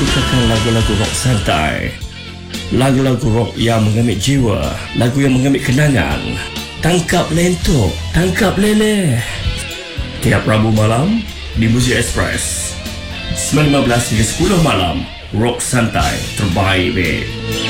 sukakan lagu-lagu rock santai, lagu-lagu rock yang mengambil jiwa, lagu yang mengambil kenangan. Tangkap lentok, tangkap leleh. Tiap Rabu malam di Muzik Express 9.15 hingga 10 malam. Rock santai terbaik, babe.